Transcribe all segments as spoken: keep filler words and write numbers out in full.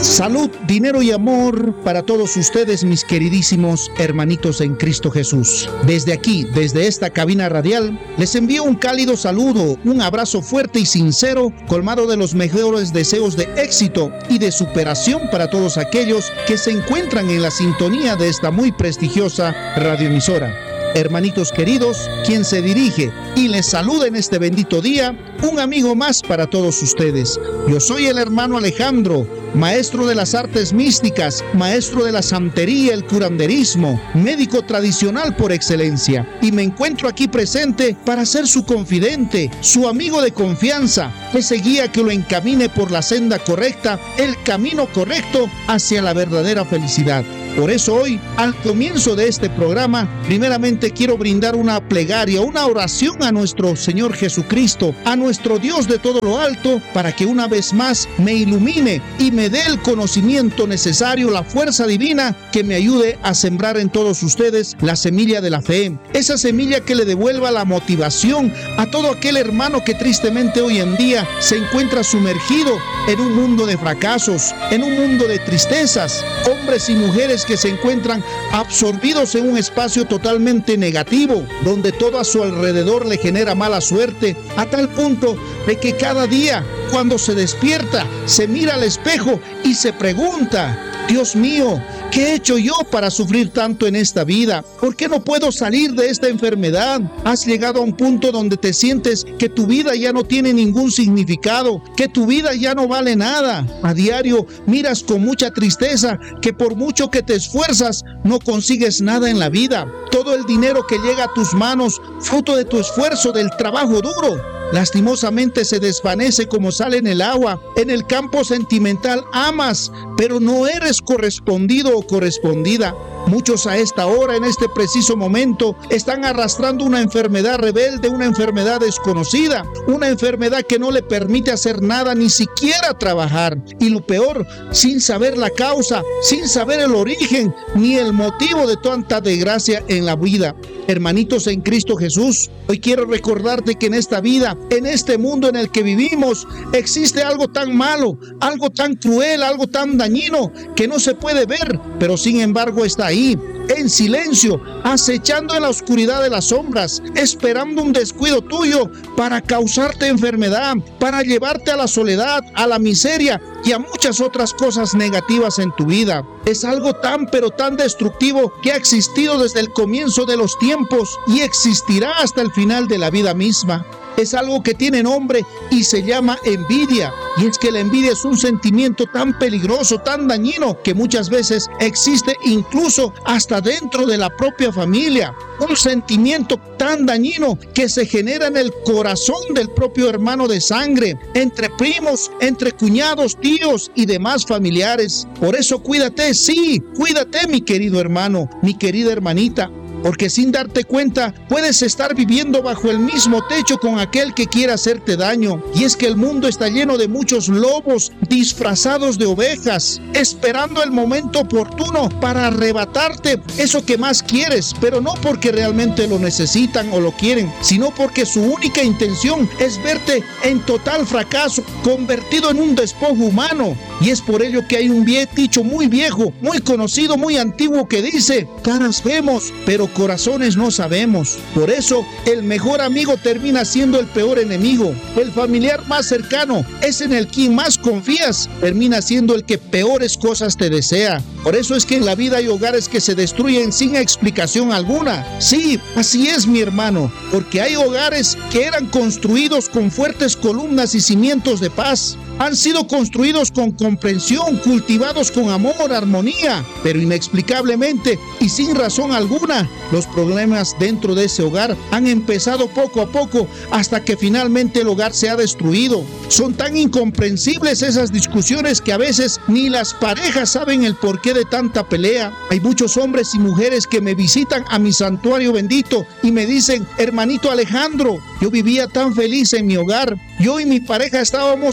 Salud, dinero y amor para todos ustedes, mis queridísimos hermanitos en Cristo Jesús. Desde aquí, desde esta cabina radial, les envío un cálido saludo, un abrazo fuerte y sincero, colmado de los mejores deseos de éxito y de superación para todos aquellos que se encuentran en la sintonía de esta muy prestigiosa radioemisora. Hermanitos queridos, quien se dirige y les saluda en este bendito día, un amigo más para todos ustedes. Yo soy el hermano Alejandro, maestro de las artes místicas, maestro de la santería, el curanderismo, médico tradicional por excelencia, y me encuentro aquí presente para ser su confidente, su amigo de confianza, ese guía que lo encamine por la senda correcta, el camino correcto hacia la verdadera felicidad. Por eso hoy, al comienzo de este programa, primeramente quiero brindar una plegaria, una oración a nuestro Señor Jesucristo, a nuestro Dios de todo lo alto, para que una vez más me ilumine y me dé el conocimiento necesario, la fuerza divina que me ayude a sembrar en todos ustedes la semilla de la fe, esa semilla que le devuelva la motivación a todo aquel hermano que tristemente hoy en día se encuentra sumergido en un mundo de fracasos, en un mundo de tristezas, hombres y mujeres que se encuentran absorbidos en un espacio totalmente negativo, donde todo a su alrededor le genera mala suerte, a tal punto de que cada día, cuando se despierta, se mira al espejo y se pregunta: Dios mío, ¿qué he hecho yo para sufrir tanto en esta vida? ¿Por qué no puedo salir de esta enfermedad? Has llegado a un punto donde te sientes que tu vida ya no tiene ningún significado, que tu vida ya no vale nada. A diario miras con mucha tristeza que por mucho que te esfuerzas, no consigues nada en la vida. Todo el dinero que llega a tus manos, fruto de tu esfuerzo, del trabajo duro, lastimosamente se desvanece como sale en el agua. En el campo sentimental amas, pero no eres correspondido o correspondida. Muchos a esta hora, en este preciso momento, están arrastrando una enfermedad rebelde, una enfermedad desconocida, una enfermedad que no le permite hacer nada, ni siquiera trabajar. Y lo peor, sin saber la causa, sin saber el origen, ni el motivo de tanta desgracia en la vida. Hermanitos en Cristo Jesús, hoy quiero recordarte que en esta vida, en este mundo en el que vivimos, existe algo tan malo, algo tan cruel, algo tan dañino, que no se puede ver, pero sin embargo está ahí, en silencio, acechando en la oscuridad de las sombras, esperando un descuido tuyo para causarte enfermedad, para llevarte a la soledad, a la miseria y a muchas otras cosas negativas en tu vida. Es algo tan pero tan destructivo que ha existido desde el comienzo de los tiempos y existirá hasta el final de la vida misma. Es algo que tiene nombre y se llama envidia. Y es que la envidia es un sentimiento tan peligroso, tan dañino, que muchas veces existe incluso hasta dentro de la propia familia. Un sentimiento tan dañino que se genera en el corazón del propio hermano de sangre, entre primos, entre cuñados, tíos y demás familiares. Por eso cuídate, sí, cuídate, mi querido hermano, mi querida hermanita. Porque sin darte cuenta puedes estar viviendo bajo el mismo techo con aquel que quiere hacerte daño. Y es que el mundo está lleno de muchos lobos disfrazados de ovejas, esperando el momento oportuno para arrebatarte eso que más quieres, pero no porque realmente lo necesitan o lo quieren, sino porque su única intención es verte en total fracaso, convertido en un despojo humano. Y es por ello que hay un vie- dicho muy viejo, muy conocido, muy antiguo que dice: caras vemos, pero corazones no sabemos. Por eso el mejor amigo termina siendo el peor enemigo. El familiar más cercano es en el quien más confías, termina siendo el que peores cosas te desea. Por eso es que en la vida hay hogares que se destruyen sin explicación alguna. Sí, así es, mi hermano, porque hay hogares que eran construidos con fuertes columnas y cimientos de paz. Han sido construidos con comprensión, cultivados con amor, armonía, pero inexplicablemente y sin razón alguna, los problemas dentro de ese hogar han empezado poco a poco hasta que finalmente el hogar se ha destruido. Son tan incomprensibles esas discusiones que a veces ni las parejas saben el porqué de tanta pelea. Hay muchos hombres y mujeres que me visitan a mi santuario bendito y me dicen: hermanito Alejandro, yo vivía tan feliz en mi hogar, yo y mi pareja estábamos creciendo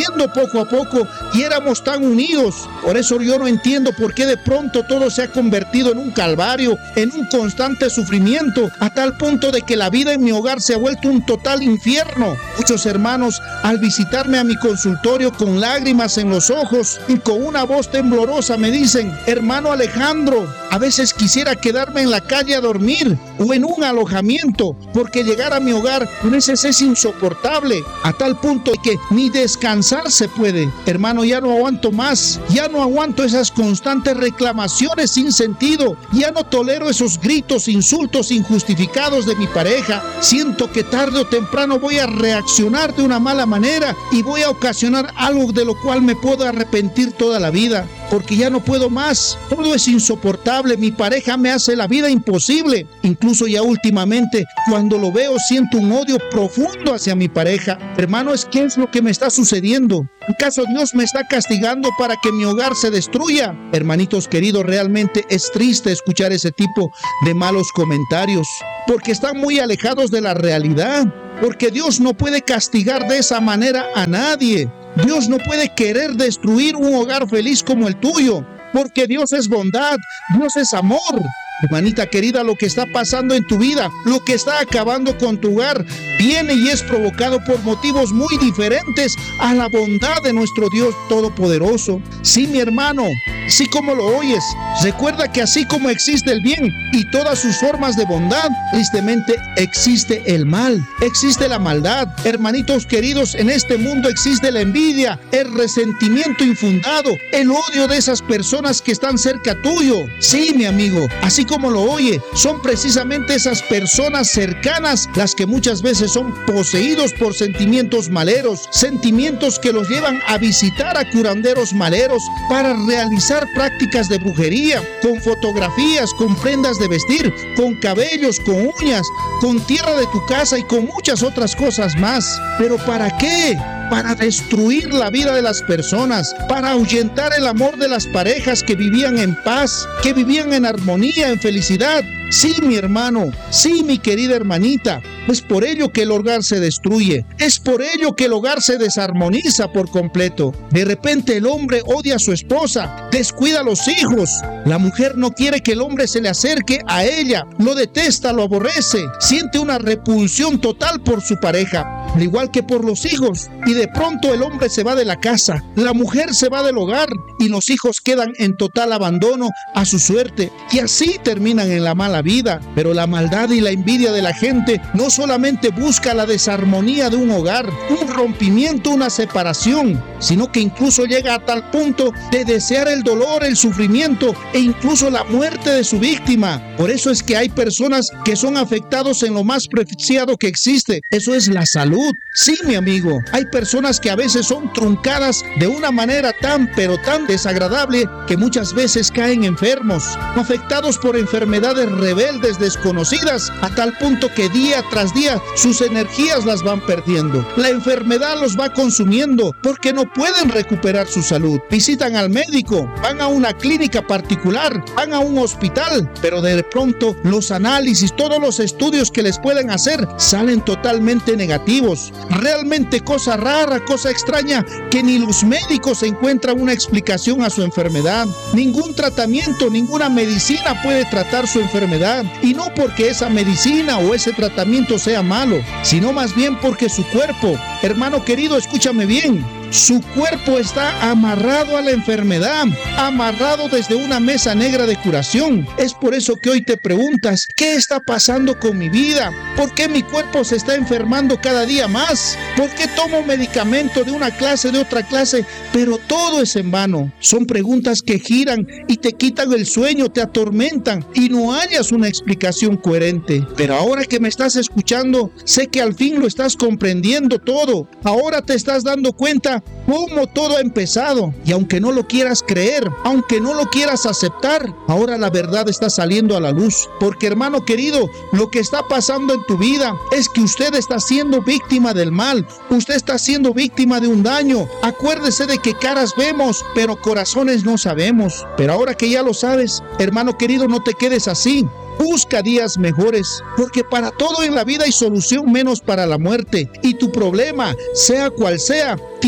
creciendo poco a poco y éramos tan unidos. Por eso yo no entiendo por qué de pronto todo se ha convertido en un calvario, en un constante sufrimiento, a tal punto de que la vida en mi hogar se ha vuelto un total infierno. Muchos hermanos, al visitarme a mi consultorio con lágrimas en los ojos y con una voz temblorosa, me dicen: hermano Alejandro, a veces quisiera quedarme en la calle a dormir o en un alojamiento, porque llegar a mi hogar a veces es insoportable, a tal punto de que ni descansar se puede. Hermano, ya no aguanto más, ya no aguanto esas constantes reclamaciones sin sentido, ya no tolero esos gritos, insultos injustificados de mi pareja. Siento que tarde o temprano voy a reaccionar de una mala manera y voy a ocasionar algo de lo cual me puedo arrepentir toda la vida, porque ya no puedo más. Todo es insoportable, mi pareja me hace la vida imposible. Incluso ya últimamente, cuando lo veo, siento un odio profundo hacia mi pareja. Hermano, ¿es qué es lo que me está sucediendo? ¿Acaso Dios me está castigando para que mi hogar se destruya? Hermanitos queridos, realmente es triste escuchar ese tipo de malos comentarios, porque están muy alejados de la realidad, porque Dios no puede castigar de esa manera a nadie. Dios no puede querer destruir un hogar feliz como el tuyo, porque Dios es bondad, Dios es amor. Hermanita querida, lo que está pasando en tu vida, lo que está acabando con tu hogar, viene y es provocado por motivos muy diferentes a la bondad de nuestro Dios Todopoderoso. Sí, mi hermano, sí, como lo oyes, recuerda que así como existe el bien y todas sus formas de bondad, tristemente existe el mal, existe la maldad. Hermanitos queridos, en este mundo existe la envidia, el resentimiento infundado, el odio de esas personas que están cerca tuyo. Sí, mi amigo, así como lo oye, son precisamente esas personas cercanas las que muchas veces son poseídos por sentimientos maleros, sentimientos que los llevan a visitar a curanderos maleros para realizar prácticas de brujería, con fotografías, con prendas de vestir, con cabellos, con uñas, con tierra de tu casa y con muchas otras cosas más. ¿Pero para qué? Para destruir la vida de las personas, para ahuyentar el amor de las parejas que vivían en paz, que vivían en armonía, en felicidad. Sí, mi hermano, sí, mi querida hermanita, es por ello que el hogar se destruye, es por ello que el hogar se desarmoniza por completo. De repente el hombre odia a su esposa, descuida a los hijos, la mujer no quiere que el hombre se le acerque a ella, lo detesta, lo aborrece, siente una repulsión total por su pareja, al igual que por los hijos, y de pronto el hombre se va de la casa, la mujer se va del hogar y los hijos quedan en total abandono a su suerte, y así terminan en la mala vida. Pero la maldad y la envidia de la gente no solamente busca la desarmonía de un hogar, un rompimiento, una separación, sino que incluso llega a tal punto de desear el dolor, el sufrimiento e incluso la muerte de su víctima. Por eso es que hay personas que son afectados en lo más preciado que existe, eso es la salud. Sí, mi amigo, hay personas que a veces son truncadas de una manera tan pero tan desagradable que muchas veces caen enfermos, afectados por enfermedades rebeldes, desconocidas, a tal punto que día tras día sus energías las van perdiendo. La enfermedad los va consumiendo porque no pueden recuperar su salud. Visitan al médico, van a una clínica particular, van a un hospital, pero de pronto los análisis, todos los estudios que les pueden hacer salen totalmente negativos. Realmente cosa rara, cosa extraña, que ni los médicos encuentran una explicación a su enfermedad. Ningún tratamiento, ninguna medicina puede tratar su enfermedad, y no porque esa medicina o ese tratamiento sea malo, sino más bien porque su cuerpo, hermano querido, escúchame bien, su cuerpo está amarrado a la enfermedad, amarrado desde una mesa negra de curación. Es por eso que hoy te preguntas, ¿qué está pasando con mi vida? ¿Por qué mi cuerpo se está enfermando cada día más? ¿Por qué tomo medicamento de una clase, de otra clase, pero todo es en vano? Son preguntas que giran y te quitan el sueño, te atormentan y no hallas una explicación coherente. Pero ahora que me estás escuchando, sé que al fin lo estás comprendiendo todo. Ahora te estás dando cuenta cómo todo ha empezado, y aunque no lo quieras creer, aunque no lo quieras aceptar, ahora la verdad está saliendo a la luz. Porque, hermano querido, lo que está pasando en tu vida es que usted está siendo víctima del mal, usted está siendo víctima de un daño. Acuérdese de que caras vemos, pero corazones no sabemos. Pero ahora que ya lo sabes, hermano querido, no te quedes así. Busca días mejores, porque para todo en la vida hay solución menos para la muerte. Y tu problema, sea cual sea, tiene una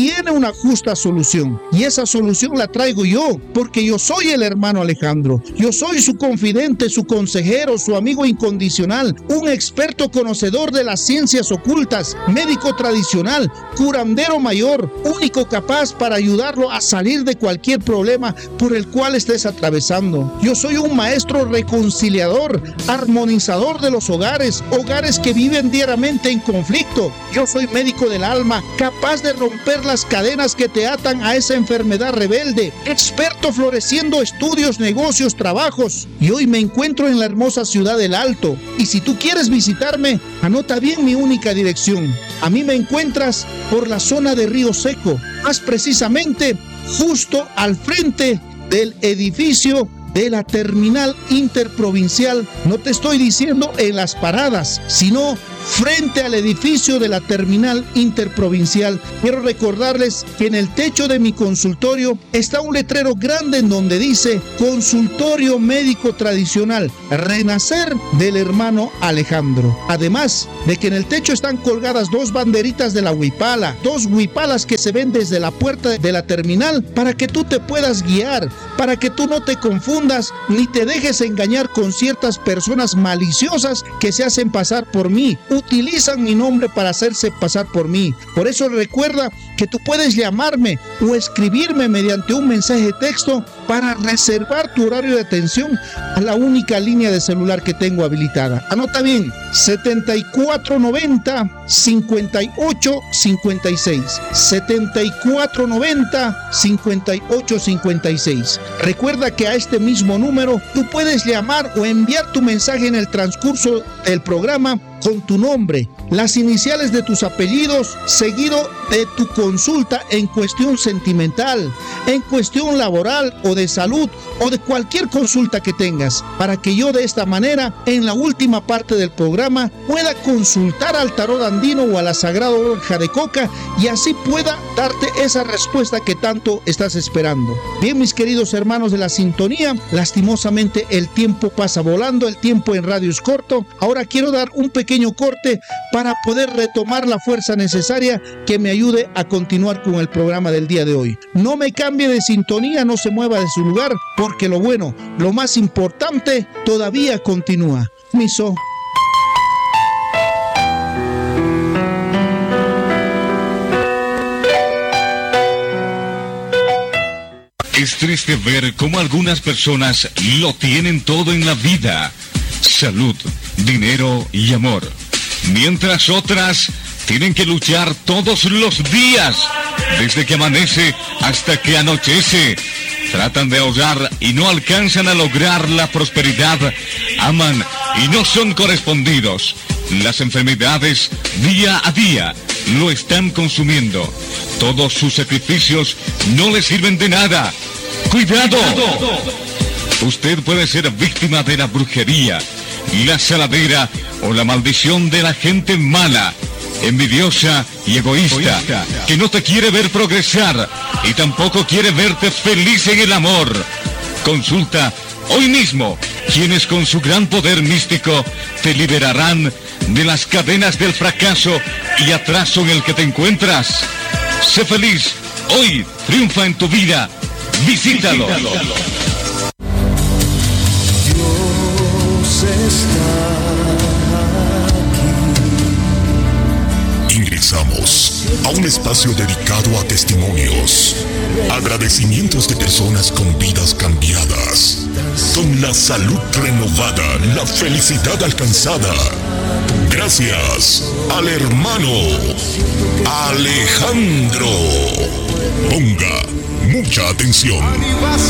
una justa solución. Y esa solución la traigo yo, porque yo soy el hermano Alejandro. Yo soy su confidente, su consejero, su amigo incondicional, un experto conocedor de las ciencias ocultas, médico tradicional, curandero mayor, único capaz para ayudarlo a salir de cualquier problema por el cual estés atravesando. Yo soy un maestro reconciliador, armonizador de los hogares, hogares que viven diariamente en conflicto. Yo soy médico del alma, capaz de romper las cadenas que te atan a esa enfermedad rebelde, experto floreciendo estudios, negocios, trabajos. Y hoy me encuentro en la hermosa ciudad del Alto. Y si tú quieres visitarme, anota bien mi única dirección. A mí me encuentras por la zona de Río Seco, más precisamente justo al frente del edificio de la terminal interprovincial. No te estoy diciendo en las paradas, sino frente al edificio de la terminal interprovincial. Quiero recordarles que en el techo de mi consultorio está un letrero grande en donde dice Consultorio Médico Tradicional Renacer del hermano Alejandro. Además de que en el techo están colgadas dos banderitas de la huipala, dos huipalas que se ven desde la puerta de la terminal para que tú te puedas guiar, para que tú no te confundas ni te dejes engañar con ciertas personas maliciosas que se hacen pasar por mí. Utilizan mi nombre para hacerse pasar por mí. Por eso recuerda que tú puedes llamarme o escribirme mediante un mensaje de texto para reservar tu horario de atención a la única línea de celular que tengo habilitada. Anota bien, setenta y cuatro noventa, cincuenta y ocho cincuenta y seis. setenta y cuatro noventa, cincuenta y ocho cincuenta y seis. Recuerda que a este mismo número tú puedes llamar o enviar tu mensaje en el transcurso del programa con tu nombre, las iniciales de tus apellidos, seguido de tu consulta en cuestión sentimental, en cuestión laboral o de salud o de cualquier consulta que tengas, para que yo de esta manera, en la última parte del programa, pueda consultar al tarot andino o a la sagrada hoja de coca y así pueda darte esa respuesta que tanto estás esperando. Bien, mis queridos hermanos de la sintonía, lastimosamente el tiempo pasa volando, el tiempo en radio es corto. Ahora quiero dar un pequeño corte para poder retomar la fuerza necesaria que me ayude a continuar con el programa del día de hoy. No me cambie de sintonía, no se mueva de su lugar, porque lo bueno, lo más importante, todavía continúa. Miso. Es triste ver cómo algunas personas lo tienen todo en la vida: salud, dinero y amor, mientras otras tienen que luchar todos los días, desde que amanece hasta que anochece. Tratan de ahorrar y no alcanzan a lograr la prosperidad, aman y no son correspondidos. Las enfermedades día a día lo están consumiendo. Todos sus sacrificios no le sirven de nada. ¡Cuidado! Usted puede ser víctima de la brujería, la saladera o la maldición de la gente mala, envidiosa y egoísta, que no te quiere ver progresar y tampoco quiere verte feliz en el amor. Consulta hoy mismo quienes con su gran poder místico te liberarán de las cadenas del fracaso y atraso en el que te encuentras. Sé feliz, hoy triunfa en tu vida. Visítalo. Dios está aquí. Ingresamos a un espacio dedicado a testimonios, agradecimientos de personas con vidas cambiadas, con la salud renovada, la felicidad alcanzada. Gracias al hermano Alejandro. Ponga mucha atención.